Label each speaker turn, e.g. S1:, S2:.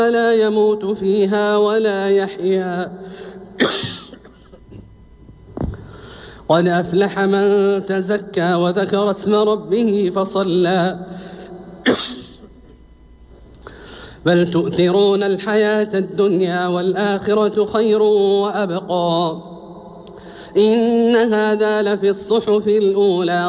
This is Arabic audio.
S1: لا يموت فيها ولا يحيا. قد أفلح من تزكى وذكر اسم ربه فصلى بل تؤثرون الحياة الدنيا والآخرة خير وأبقى إن هذا لفي الصحف الأولى